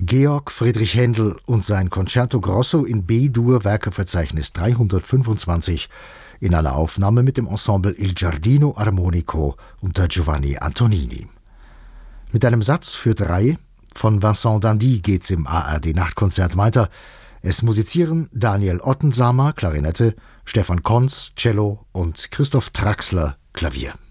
Georg Friedrich Händel und sein Concerto Grosso in B-Dur Werkeverzeichnis 325 in einer Aufnahme mit dem Ensemble Il Giardino Armonico unter Giovanni Antonini. Mit einem Satz für 3 von Vincent d'Indy geht's im ARD-Nachtkonzert weiter. Es musizieren Daniel Ottensamer, Klarinette, Stefan Konz, Cello und Christoph Traxler, Klavier.